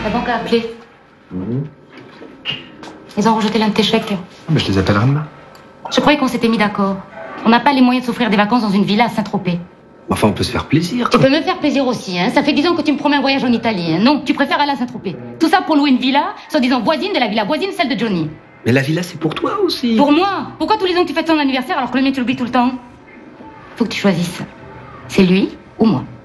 La banque a appelé. Ils ont rejeté l'un de tes chèques. Mais je les appellerai demain. Je croyais qu'on s'était mis d'accord. On n'a pas les moyens de s'offrir des vacances dans une villa à Saint-Tropez. Enfin, on peut se faire plaisir. Tu peux me faire plaisir aussi, hein. Ça fait 10 ans que tu me promets un voyage en Italie, hein. Non, tu préfères aller à Saint-Tropez. Tout ça pour louer une villa, soi-disant voisine de la villa voisine, celle de Johnny. Mais la villa, c'est pour toi aussi. Pour moi? Pourquoi tous les ans tu fêtes ton anniversaire alors que le mien tu l'oublies tout le temps? Faut que tu choisisses. C'est lui ou moi.